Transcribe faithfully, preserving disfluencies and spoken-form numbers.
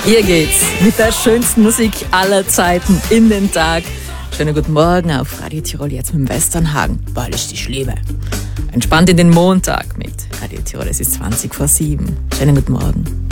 Hier geht's mit der schönsten Musik aller Zeiten in den Tag. Schönen guten Morgen auf Radio Tirol, jetzt mit dem Westernhagen, weil ich dich liebe. Entspannt in den Montag mit Radio Tirol, es ist zwanzig vor sieben. Schönen guten Morgen.